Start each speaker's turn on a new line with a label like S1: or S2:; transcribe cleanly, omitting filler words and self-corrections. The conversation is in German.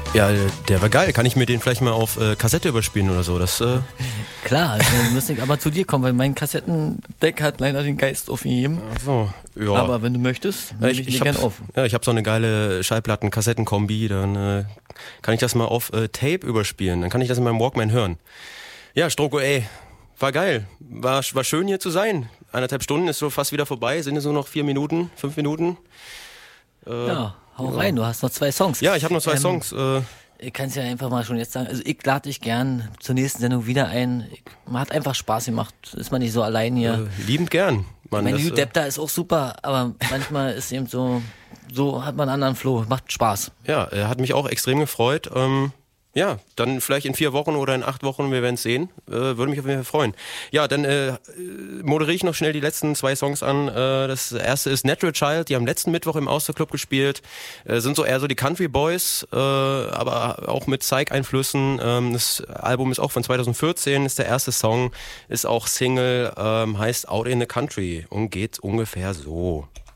S1: Ja, der war geil. Kann ich mir den vielleicht mal auf Kassette überspielen oder so? Das,
S2: Klar, dann müsste ich aber zu dir kommen, weil mein Kassettendeck hat leider den Geist aufgegeben.
S1: Ach so, ja.
S2: Aber wenn du möchtest, nehme ich dir gerne auf.
S1: Ja, ich habe so eine geile Schallplatten-Kassettenkombi, dann kann ich das mal auf Tape überspielen. Dann kann ich das in meinem Walkman hören. Ja, Stroko, ey, war geil. War schön hier zu sein. 1,5 Stunden ist so fast wieder vorbei. Sind es nur noch 4 Minuten, 5 Minuten?
S2: Ja, hau rein, du hast noch 2 Songs.
S1: Ja, ich habe noch 2 Songs.
S2: Ich kann es ja einfach mal schon jetzt sagen, also ich lade dich gern zur nächsten Sendung wieder ein. Man hat einfach Spaß gemacht, ist man nicht so allein hier.
S1: Liebend gern. Mann,
S2: Mein Depp da ist auch super, aber manchmal ist eben so hat man einen anderen Flow, macht Spaß.
S1: Ja, er hat mich auch extrem gefreut. Ja, dann vielleicht in 4 Wochen oder in 8 Wochen, wir werden es sehen. Würde mich auf jeden Fall freuen. Ja, dann moderiere ich noch schnell die letzten 2 Songs an. Das erste ist Natural Child, die haben letzten Mittwoch im Austerclub gespielt. Sind so eher so die Country Boys, aber auch mit Psych-Einflüssen. Das Album ist auch von 2014, ist der erste Song, ist auch Single, heißt Out in the Country und geht ungefähr so.